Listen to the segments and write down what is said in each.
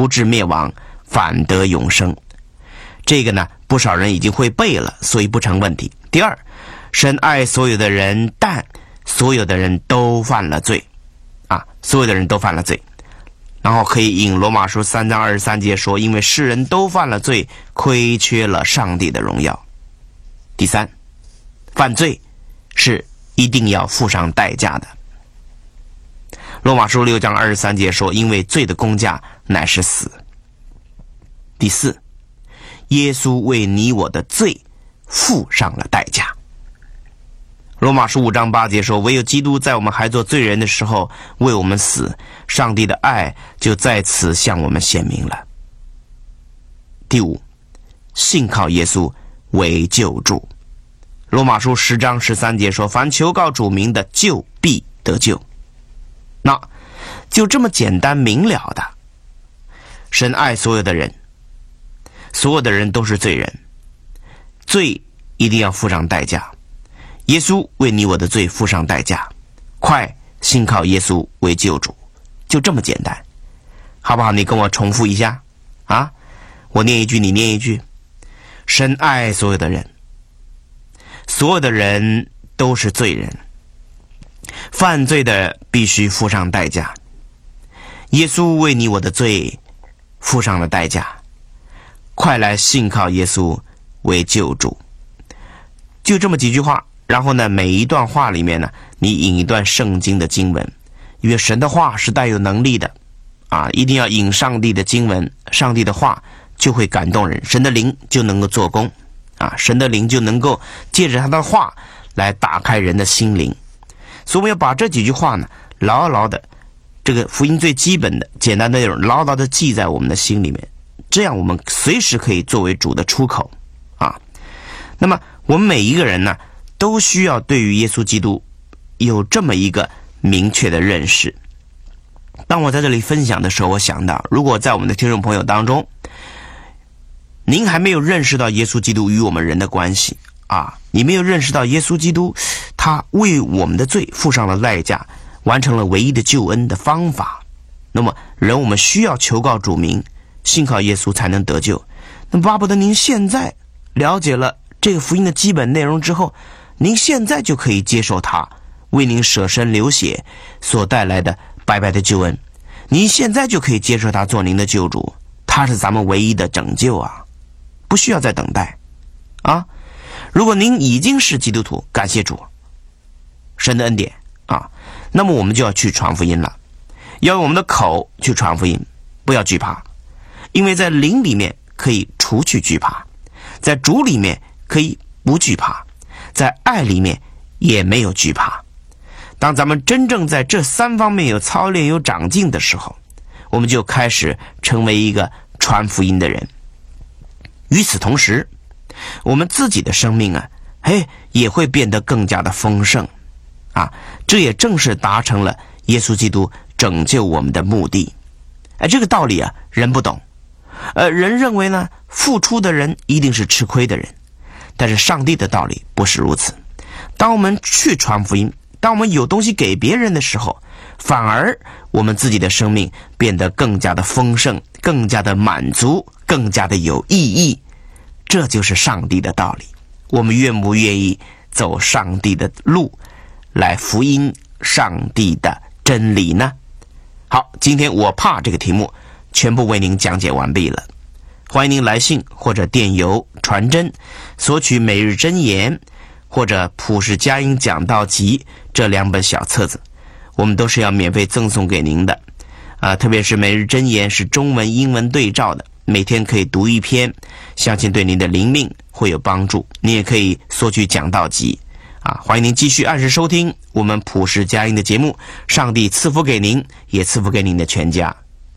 不至灭亡，反得永生。这个呢，不少人已经会背了，所以不成问题。第二，神爱所有的人，但所有的人都犯了罪所有的人都犯了罪。然后可以引罗马书3章23节说，因为世人都犯了罪，亏缺了上帝的荣耀。第三，犯罪是一定要付上代价的。罗马书6章23节说，因为罪的工价乃是死。第四，耶稣为你我的罪付上了代价。罗马书5章8节说，唯有基督在我们还做罪人的时候为我们死，上帝的爱就在此向我们显明了。第五，信靠耶稣为救主。罗马书10章13节说，凡求告主名的，就必得救。那就这么简单明了的，神爱所有的人，所有的人都是罪人，罪一定要付上代价。耶稣为你我的罪付上代价，快信靠耶稣为救主，就这么简单，好不好？你跟我重复一下我念一句你念一句。神爱所有的人，所有的人都是罪人，犯罪的必须付上代价。耶稣为你我的罪付上了代价，快来信靠耶稣为救主。就这么几句话，然后呢，每一段话里面呢，你引一段圣经的经文，因为神的话是带有能力的一定要引上帝的经文，上帝的话就会感动人，神的灵就能够做工神的灵就能够借着他的话来打开人的心灵。所以我们要把这几句话呢，牢牢的，这个福音最基本的简单的内容牢牢的记在我们的心里面，这样我们随时可以作为主的出口那么我们每一个人呢，都需要对于耶稣基督有这么一个明确的认识。当我在这里分享的时候，我想到，如果在我们的听众朋友当中，您还没有认识到耶稣基督与我们人的关系你没有认识到耶稣基督他为我们的罪付上了代价，完成了唯一的救恩的方法，那么我们需要求告主名，信靠耶稣才能得救。那么巴不得您现在了解了这个福音的基本内容之后，您现在就可以接受他为您舍身流血所带来的白白的救恩，您现在就可以接受他做您的救主，他是咱们唯一的拯救不需要再等待如果您已经是基督徒，感谢主，神的恩典那么我们就要去传福音了，要用我们的口去传福音，不要惧怕，因为在灵里面可以除去惧怕，在主里面可以不惧怕，在爱里面也没有惧怕。当咱们真正在这3方面有操练有长进的时候，我们就开始成为一个传福音的人。与此同时，我们自己的生命也会变得更加的丰盛这也正是达成了耶稣基督拯救我们的目的。这个道理人不懂，人认为呢，付出的人一定是吃亏的人，但是上帝的道理不是如此。当我们去传福音，当我们有东西给别人的时候，反而我们自己的生命变得更加的丰盛，更加的满足，更加的有意义。这就是上帝的道理。我们愿不愿意走上帝的路，来福音上帝的真理呢？好，今天我怕这个题目全部为您讲解完毕了。欢迎您来信或者电邮传真索取每日箴言或者普世佳音讲道集这2本小册子，我们都是要免费赠送给您的特别是每日箴言是中文英文对照的，每天可以读1篇，相信对您的灵命会有帮助。你也可以索取讲道集欢迎您继续按时收听我们普世佳音的节目，上帝赐福给您，也赐福给您的全家。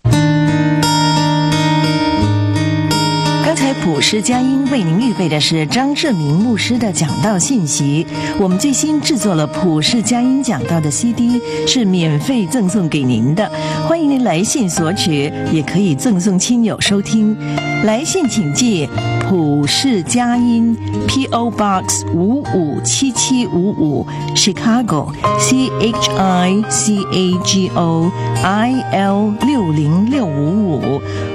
刚才普世佳音为您预备的是张正明牧师的讲道信息，我们最新制作了普世佳音讲道的 CD， 是免费赠送给您的，欢迎您来信索取，也可以赠送亲友收听。来信请寄普世佳音 P.O. Box 557755 Chicago CHICAGO IL60655